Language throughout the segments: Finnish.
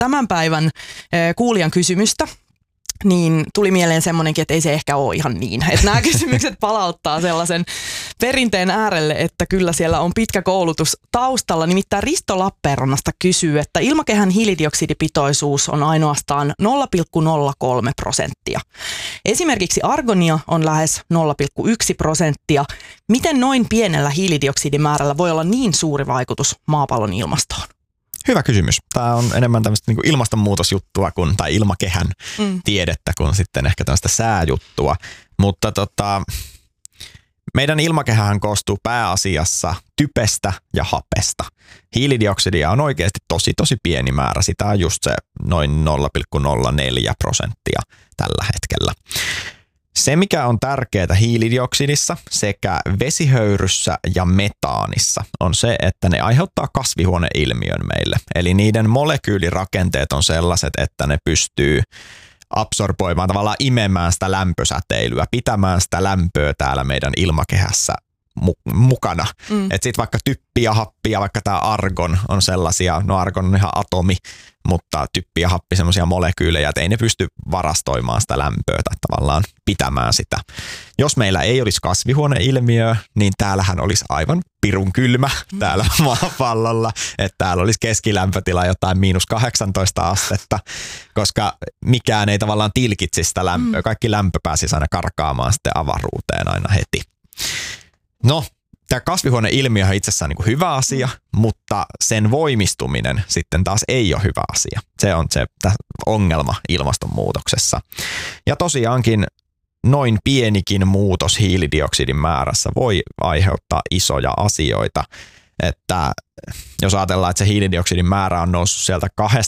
tämän päivän kuulijan kysymystä, niin tuli mieleen semmoinenkin, että ei se ehkä ole ihan niin. Että nämä kysymykset palauttaa sellaisen perinteen äärelle, että kyllä siellä on pitkä koulutus taustalla. Nimittäin Risto Lappeenrannasta kysyy, että ilmakehän hiilidioksidipitoisuus on ainoastaan 0,03%. Esimerkiksi argonia on lähes 0,1%. Miten noin pienellä hiilidioksidimäärällä voi olla niin suuri vaikutus maapallon ilmastoon? Hyvä kysymys. Tämä on enemmän tämmöistä niin kuin ilmastonmuutosjuttua tai ilmakehän tiedettä kuin sitten ehkä tämmöistä sääjuttua. Mutta meidän ilmakehähän koostuu pääasiassa typestä ja hapesta. Hiilidioksidia on oikeasti tosi pieni määrä. Sitä on just se noin 0,04% tällä hetkellä. Se, mikä on tärkeää hiilidioksidissa sekä vesihöyryssä ja metaanissa, on se, että ne aiheuttaa kasvihuoneilmiön meille. Eli niiden molekyylirakenteet on sellaiset, että ne pystyy absorboimaan, tavallaan imemään sitä lämpösäteilyä, pitämään sitä lämpöä täällä meidän ilmakehässä mukana. Että sitten vaikka typpi ja happi ja vaikka tämä argon on sellaisia, no argon on ihan atomi, mutta typpi ja happi semmoisia molekyylejä, että ei ne pysty varastoimaan sitä lämpöä tai tavallaan pitämään sitä. Jos meillä ei olisi kasvihuoneilmiöä, niin täällähän olisi aivan pirun kylmä täällä maapallolla, että täällä olisi keskilämpötila jotain -18 astetta, koska mikään ei tavallaan tilkitsisi sitä lämpöä. Kaikki lämpö pääsisi aina karkaamaan sitten avaruuteen aina heti. No, tämä kasvihuoneilmiö on itsessään niin kuin hyvä asia, mutta sen voimistuminen sitten taas ei ole hyvä asia. Se on se ongelma ilmastonmuutoksessa. Ja tosiaankin noin pienikin muutos hiilidioksidin määrässä voi aiheuttaa isoja asioita. Että jos ajatellaan, että se hiilidioksidin määrä on noussut sieltä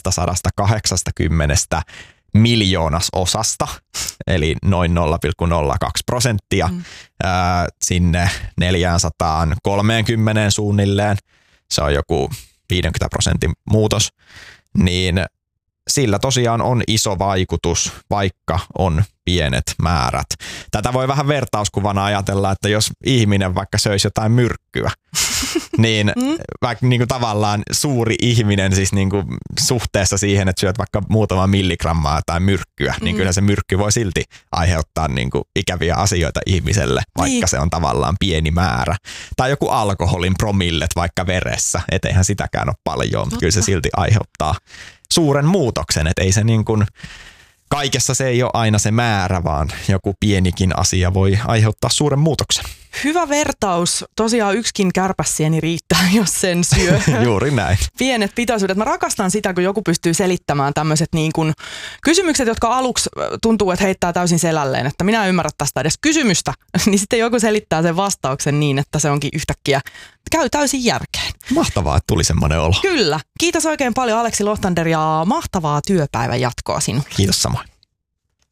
280 miljoonasosasta, eli noin 0,02% sinne 430 suunnilleen, se on joku 50% muutos, niin sillä tosiaan on iso vaikutus, vaikka on pienet määrät. Tätä voi vähän vertauskuvana ajatella, että jos ihminen vaikka söisi jotain myrkkyä, niin vaikka niin kuin tavallaan suuri ihminen siis niin kuin suhteessa siihen, että syöt vaikka muutama milligrammaa tai myrkkyä, niin kyllä se myrkky voi silti aiheuttaa niin kuin ikäviä asioita ihmiselle, vaikka se on tavallaan pieni määrä. Tai joku alkoholin promillet vaikka veressä, et eihän sitäkään ole paljon, mutta kyllä se silti aiheuttaa suuren muutoksen, että ei se niin kuin kaikessa se ei ole aina se määrä, vaan joku pienikin asia voi aiheuttaa suuren muutoksen. Hyvä vertaus. Tosiaan yksikin kärpäsieni riittää, jos sen syö. Juuri näin. Pienet pitoisuudet. Mä rakastan sitä, kun joku pystyy selittämään tämmöiset niin kuin kysymykset, jotka aluksi tuntuu, että heittää täysin selälleen, että minä en ymmärrä tästä edes kysymystä. Niin sitten joku selittää sen vastauksen niin, että se onkin yhtäkkiä käy täysin järkeen. Mahtavaa, että tuli semmoinen olo. Kyllä. Kiitos oikein paljon Aleksi Lohtander ja mahtavaa työpäivän jatkoa sinulle. Kiitos samoin.